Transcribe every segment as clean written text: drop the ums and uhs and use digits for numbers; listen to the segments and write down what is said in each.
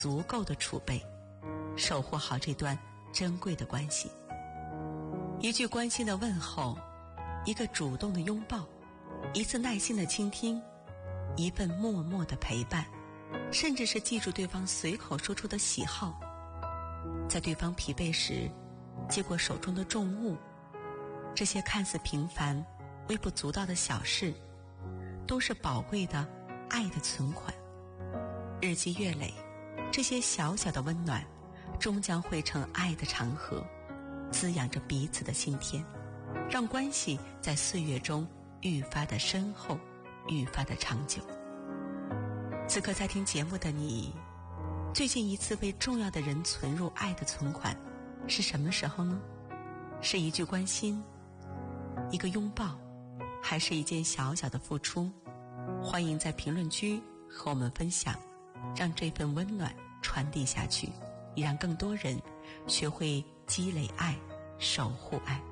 足够的储备，守护好这段珍贵的关系。一句关心的问候，一个主动的拥抱，一次耐心的倾听，一份默默的陪伴，甚至是记住对方随口说出的喜好，在对方疲惫时接过手中的重物，这些看似平凡微不足道的小事，都是宝贵的爱的存款。日积月累，这些小小的温暖终将汇成爱的长河，滋养着彼此的心田，让关系在岁月中愈发的深厚，愈发的长久。此刻在听节目的你，最近一次为重要的人存入爱的存款是什么时候呢？是一句关心，一个拥抱，还是一件小小的付出？欢迎在评论区和我们分享，让这份温暖传递下去，也让更多人学会积累爱，守护爱。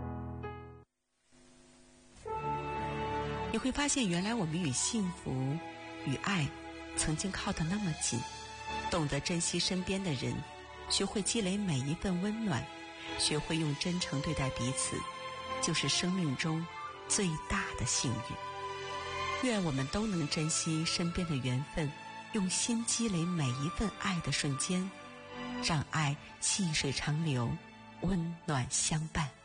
你会发现，原来我们与幸福与爱曾经靠得那么近。懂得珍惜身边的人，学会积累每一份温暖，学会用真诚对待彼此，就是生命中最大的幸运。愿我们都能珍惜身边的缘分，用心积累每一份爱的瞬间，让爱细水长流，温暖相伴。